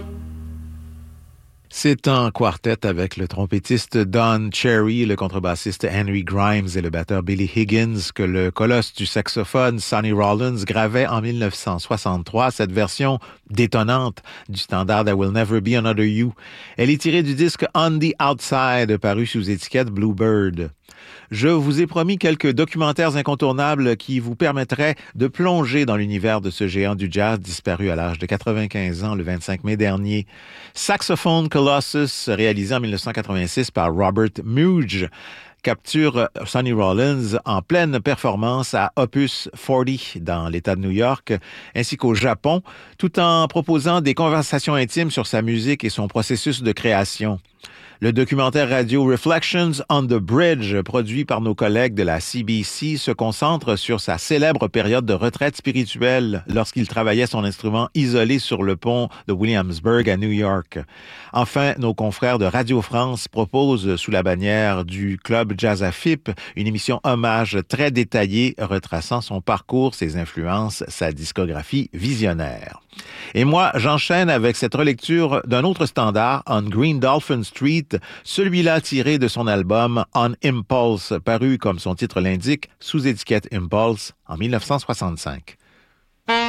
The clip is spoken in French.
C'est un quartet avec le trompettiste Don Cherry, le contrebassiste Henry Grimes et le batteur Billy Higgins que le colosse du saxophone Sonny Rollins gravait en 1963 cette version détonnante du standard There Will Never Be Another You. Elle est tirée du disque On the Outside paru sous étiquette Bluebird. Je vous ai promis quelques documentaires incontournables qui vous permettraient de plonger dans l'univers de ce géant du jazz disparu à l'âge de 95 ans le 25 mai dernier. Saxophone Colossus, réalisé en 1986 par Robert Muge, capture Sonny Rollins en pleine performance à Opus 40 dans l'État de New York, ainsi qu'au Japon, tout en proposant des conversations intimes sur sa musique et son processus de création. Le documentaire radio Reflections on the Bridge, produit par nos collègues de la CBC, se concentre sur sa célèbre période de retraite spirituelle lorsqu'il travaillait son instrument isolé sur le pont de Williamsburg à New York. Enfin, nos confrères de Radio France proposent, sous la bannière du Club Jazz AFIP, une émission hommage très détaillée retraçant son parcours, ses influences, sa discographie visionnaire. Et moi, j'enchaîne avec cette relecture d'un autre standard, On Green Dolphin Street, celui-là tiré de son album On Impulse, paru, comme son titre l'indique, sous étiquette Impulse en 1965.